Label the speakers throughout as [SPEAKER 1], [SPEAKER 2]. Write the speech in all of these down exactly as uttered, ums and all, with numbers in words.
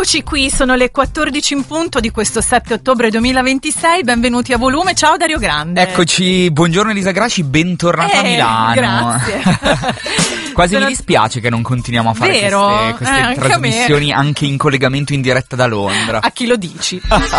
[SPEAKER 1] Eccoci qui, sono le quattordici in punto di questo sette ottobre duemilaventisei, benvenuti a Volume, ciao Dario Grande.
[SPEAKER 2] Eccoci, buongiorno Elisa Graci, bentornata
[SPEAKER 1] eh,
[SPEAKER 2] a Milano. Grazie. Quasi
[SPEAKER 1] Sono...
[SPEAKER 2] mi dispiace che non continuiamo a fare
[SPEAKER 1] Vero?
[SPEAKER 2] queste, queste
[SPEAKER 1] eh, anche
[SPEAKER 2] trasmissioni anche in collegamento in diretta da Londra.
[SPEAKER 1] A chi lo dici?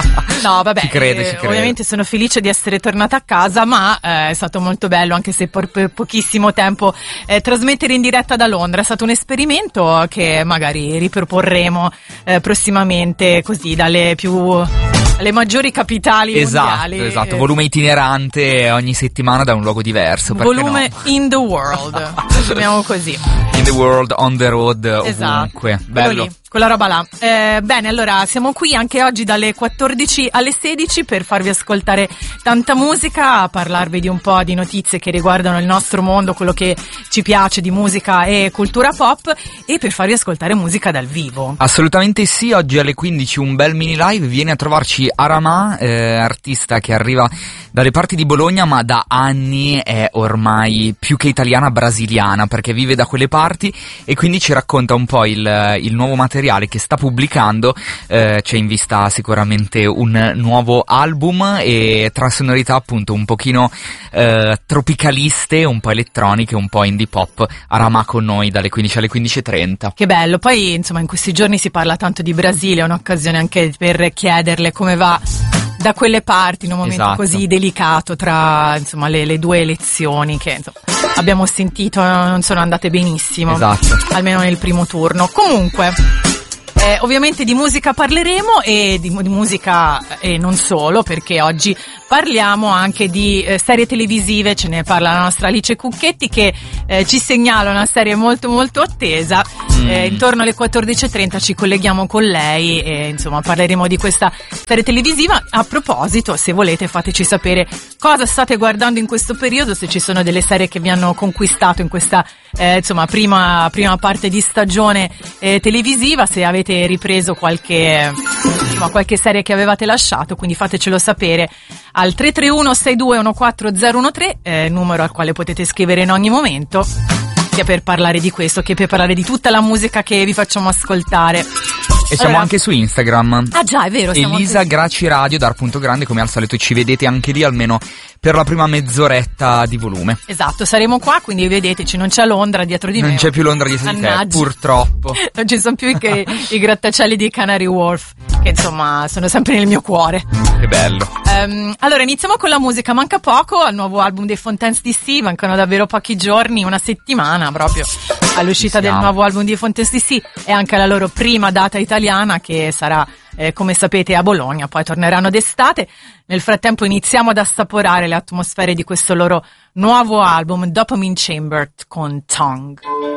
[SPEAKER 1] No, vabbè,
[SPEAKER 2] ci crede,
[SPEAKER 1] eh,
[SPEAKER 2] ci crede.
[SPEAKER 1] Ovviamente sono felice di essere tornata a casa, ma eh, è stato molto bello, anche se per, per pochissimo tempo, eh, trasmettere in diretta da Londra. È stato un esperimento che magari riproporremo eh, prossimamente, così dalle più... le maggiori capitali
[SPEAKER 2] esatto,
[SPEAKER 1] mondiali.
[SPEAKER 2] Esatto, volume itinerante ogni settimana da un luogo diverso.
[SPEAKER 1] Volume
[SPEAKER 2] no?
[SPEAKER 1] in the world, chiamiamo così.
[SPEAKER 2] In the world, on the road,
[SPEAKER 1] esatto.
[SPEAKER 2] Ovunque. Bello.
[SPEAKER 1] Lì, quella roba là. Eh, bene, allora siamo qui anche oggi dalle quattordici alle sedici per farvi ascoltare tanta musica, parlarvi di un po' di notizie che riguardano il nostro mondo, quello che ci piace di musica e cultura pop, e per farvi ascoltare musica dal vivo.
[SPEAKER 2] Assolutamente sì, oggi alle quindici un bel mini live, viene a trovarci Aramà, eh, artista che arriva dalle parti di Bologna, ma da anni è ormai più che italiana brasiliana, perché vive da quelle parti e quindi ci racconta un po' il, il nuovo materiale che sta pubblicando. Eh, c'è in vista sicuramente un nuovo album e tra sonorità appunto un pochino eh, tropicaliste, un po' elettroniche, un po' indie pop. Aramà con noi dalle quindici alle quindici e trenta.
[SPEAKER 1] Che bello, poi insomma in questi giorni si parla tanto di Brasile, è un'occasione anche per chiederle come va da quelle parti in un momento
[SPEAKER 2] esatto.
[SPEAKER 1] così delicato tra insomma le, le due elezioni che insomma, abbiamo sentito non sono andate benissimo,
[SPEAKER 2] esatto.
[SPEAKER 1] almeno nel primo turno. Comunque eh, ovviamente di musica parleremo e di, di musica e non solo, perché oggi parliamo anche di eh, serie televisive. Ce ne parla la nostra Alice Cucchetti che eh, ci segnala una serie molto molto attesa. mm. eh, intorno alle quattordici e trenta ci colleghiamo con lei e insomma parleremo di questa serie televisiva. A proposito, se volete fateci sapere cosa state guardando in questo periodo, se ci sono delle serie che vi hanno conquistato in questa eh, insomma prima, prima parte di stagione eh, televisiva, se avete ripreso qualche, insomma, qualche serie che avevate lasciato, quindi fatecelo sapere al tre tre uno sei due uno quattro zero uno tre, eh, numero al quale potete scrivere in ogni momento, sia per parlare di questo che per parlare di tutta la musica che vi facciamo ascoltare.
[SPEAKER 2] E siamo
[SPEAKER 1] allora,
[SPEAKER 2] anche su Instagram.
[SPEAKER 1] Ah già, è vero. Siamo
[SPEAKER 2] Elisa
[SPEAKER 1] anche...
[SPEAKER 2] Graci Radio, dar punto grande, come al solito ci vedete anche lì almeno per la prima mezz'oretta di volume.
[SPEAKER 1] Esatto, saremo qua, quindi vedeteci, non c'è Londra dietro di
[SPEAKER 2] non
[SPEAKER 1] me.
[SPEAKER 2] Non c'è più Londra dietro di te, purtroppo.
[SPEAKER 1] Non ci sono più i, i grattacieli di Canary Wharf, che insomma sono sempre nel mio cuore.
[SPEAKER 2] Che bello.
[SPEAKER 1] Um, allora iniziamo con la musica, manca poco al nuovo album dei Fontaines D C, mancano davvero pochi giorni, una settimana proprio all'uscita del nuovo album di Fontaines D C e anche la loro prima data italiana che sarà eh, come sapete a Bologna, poi torneranno d'estate. Nel frattempo iniziamo ad assaporare le atmosfere di questo loro nuovo album Dopamine Chamber con Tongue.